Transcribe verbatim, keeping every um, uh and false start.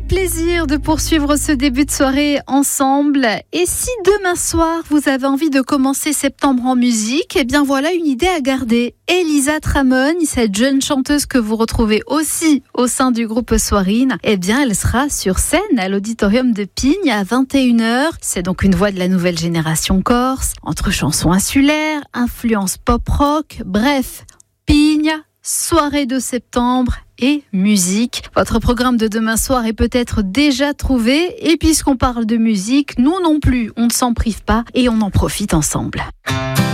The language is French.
plaisir de poursuivre ce début de soirée ensemble. Et si demain soir, vous avez envie de commencer septembre en musique, eh bien voilà une idée à garder. Elisa Tramon, cette jeune chanteuse que vous retrouvez aussi au sein du groupe Soirine, eh bien elle sera sur scène à l'auditorium de Pignes à vingt et une heures. C'est donc une voix de la nouvelle génération corse, entre chansons insulaires, influence pop-rock, bref, Pignes, soirée de septembre et musique. Votre programme de demain soir est peut-être déjà trouvé, et puisqu'on parle de musique, nous non plus, on ne s'en prive pas et on en profite ensemble.